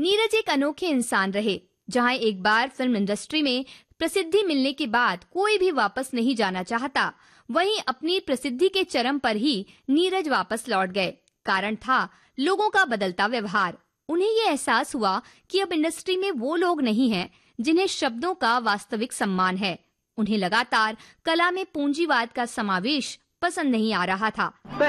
नीरज एक अनोखे इंसान रहे, जहां एक बार फिल्म इंडस्ट्री में प्रसिद्धि मिलने के बाद कोई भी वापस नहीं जाना चाहता, वहीं अपनी प्रसिद्धि के चरम पर ही नीरज वापस लौट गए। कारण था लोगों का बदलता व्यवहार। उन्हें ये एहसास हुआ कि अब इंडस्ट्री में वो लोग नहीं हैं जिन्हें शब्दों का वास्तविक सम्मान है। उन्हें लगातार कला में पूंजीवाद का समावेश पसंद नहीं आ रहा था।